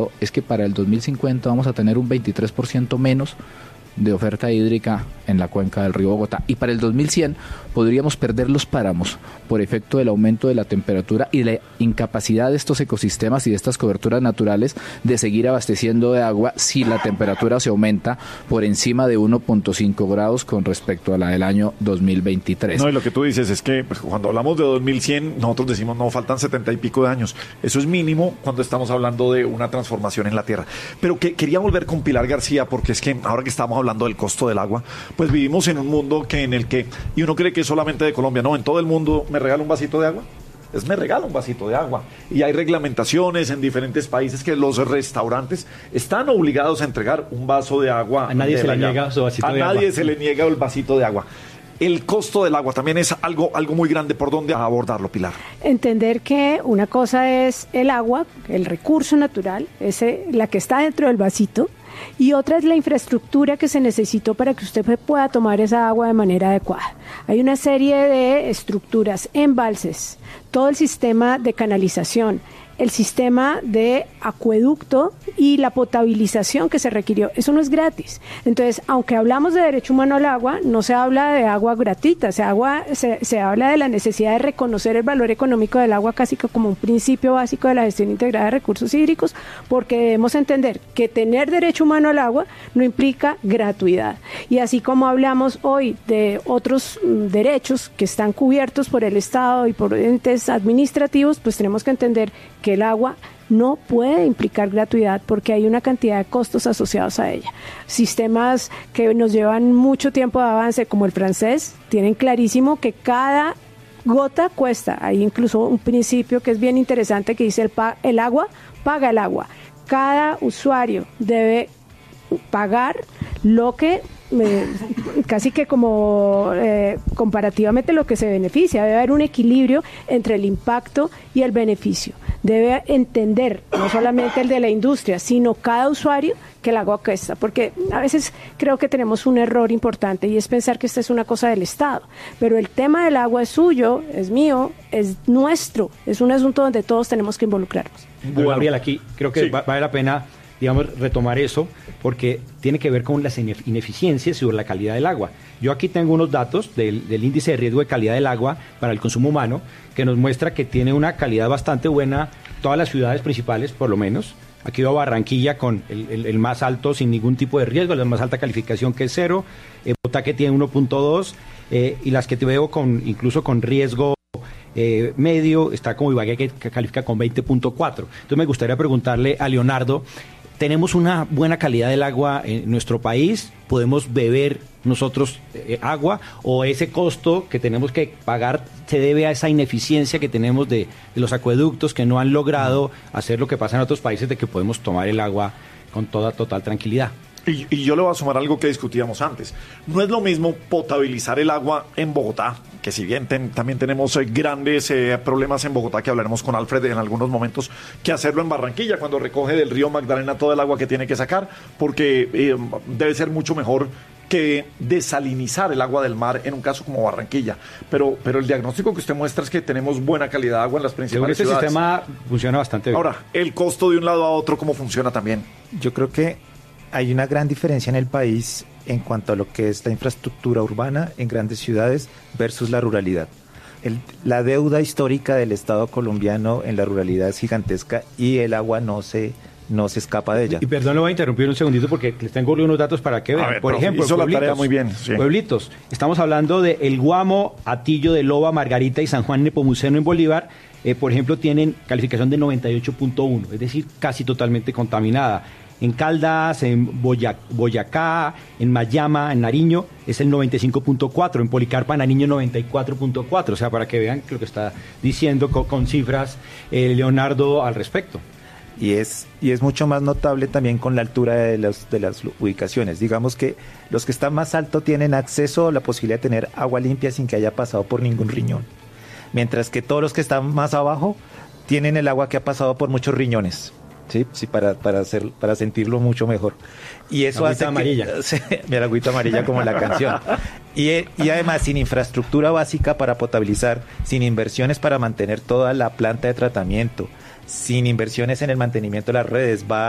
diciendo es que para el 2050 vamos a tener un 23% menos de oferta hídrica en la cuenca del río Bogotá, y para el 2100 podríamos perder los páramos por efecto del aumento de la temperatura y la incapacidad de estos ecosistemas y de estas coberturas naturales de seguir abasteciendo de agua si la temperatura se aumenta por encima de 1.5 grados con respecto a la del año 2023. No, y lo que tú dices es que pues, cuando hablamos de 2100, nosotros decimos no, faltan 70 y pico de años. Eso es mínimo cuando estamos hablando de una transformación en la tierra. Pero que quería volver con Pilar García, porque es que ahora que estamos hablando del costo del agua, pues vivimos en un mundo en el que, y uno cree que es solamente de Colombia, no, en todo el mundo me regala un vasito de agua. Me regala un vasito de agua. Y hay reglamentaciones en diferentes países que los restaurantes están obligados a entregar un vaso de agua. A nadie se le niega su vasito de agua. A nadie se le niega el vasito de agua. El costo del agua también es algo muy grande. ¿Por dónde abordarlo, Pilar? Entender que una cosa es el agua, el recurso natural, la que está dentro del vasito, y otra es la infraestructura que se necesitó para que usted pueda tomar esa agua de manera adecuada. Hay una serie de estructuras, embalses, todo el sistema de canalización, el sistema de acueducto y la potabilización que se requirió. Eso no es gratis. Entonces, aunque hablamos de derecho humano al agua, no se habla de agua gratuita, se habla de la necesidad de reconocer el valor económico del agua casi como un principio básico de la gestión integrada de recursos hídricos, porque debemos entender que tener derecho humano al agua no implica gratuidad. Y así como hablamos hoy de otros derechos que están cubiertos por el Estado y por entes administrativos, pues tenemos que entender que el agua no puede implicar gratuidad porque hay una cantidad de costos asociados a ella. Sistemas que nos llevan mucho tiempo de avance, como el francés, tienen clarísimo que cada gota cuesta. Hay incluso un principio que es bien interesante que dice el agua paga el agua. Cada usuario debe pagar lo que casi que como comparativamente lo que se beneficia. Debe haber un equilibrio entre el impacto y el beneficio. Debe entender, no solamente el de la industria, sino cada usuario, que el agua cuesta, porque a veces creo que tenemos un error importante y es pensar que esta es una cosa del Estado, pero el tema del agua es suyo, es mío, es nuestro, es un asunto donde todos tenemos que involucrarnos. Bueno, Gabriel, aquí creo que vale la pena, digamos, retomar eso, porque tiene que ver con las ineficiencias sobre la calidad del agua. Yo aquí tengo unos datos del índice de riesgo de calidad del agua para el consumo humano, que nos muestra que tiene una calidad bastante buena todas las ciudades principales, por lo menos. Aquí veo Barranquilla con el más alto sin ningún tipo de riesgo, la más alta calificación que es 0, Bogotá que tiene 1.2, y las que te veo incluso con riesgo medio, está como Ibagué que califica con 20.4. Entonces me gustaría preguntarle a Leonardo, ¿tenemos una buena calidad del agua en nuestro país? ¿Podemos beber nosotros agua? ¿O ese costo que tenemos que pagar se debe a esa ineficiencia que tenemos de los acueductos que no han logrado hacer lo que pasa en otros países, de que podemos tomar el agua con toda total tranquilidad? Y yo le voy a sumar algo que discutíamos antes. No es lo mismo potabilizar el agua en Bogotá, que si bien también tenemos grandes problemas en Bogotá, que hablaremos con Alfred en algunos momentos, que hacerlo en Barranquilla, cuando recoge del río Magdalena todo el agua que tiene que sacar, porque debe ser mucho mejor que desalinizar el agua del mar en un caso como Barranquilla. Pero el diagnóstico que usted muestra es que tenemos buena calidad de agua en las principales ciudades. Este sistema funciona bastante bien. Ahora, el costo de un lado a otro, ¿cómo funciona también? Yo creo que hay una gran diferencia en el país en cuanto a lo que es la infraestructura urbana en grandes ciudades versus la ruralidad. La deuda histórica del Estado colombiano en la ruralidad es gigantesca y el agua no se escapa de ella. Y perdón, lo voy a interrumpir un segundito porque les tengo unos datos para que vean. Por ejemplo, hizo la tarea muy bien. Sí. Pueblitos. Estamos hablando de El Guamo, Atillo de Loba, Margarita y San Juan Nepomuceno en Bolívar. Por ejemplo, tienen calificación de 98.1, es decir, casi totalmente contaminada. En Caldas, en Boyacá, en Mayama, en Nariño, es el 95.4, en Policarpa, Nariño, 94.4, o sea, para que vean lo que está diciendo con cifras Leonardo al respecto. Y es mucho más notable también con la altura de las ubicaciones. Digamos que los que están más alto tienen acceso a la posibilidad de tener agua limpia sin que haya pasado por ningún riñón, mientras que todos los que están más abajo tienen el agua que ha pasado por muchos riñones. Sí, para sentirlo mucho mejor. Y eso hace amarilla. Mira, agüita amarilla como la canción. Y además, sin infraestructura básica para potabilizar, sin inversiones para mantener toda la planta de tratamiento, sin inversiones en el mantenimiento de las redes,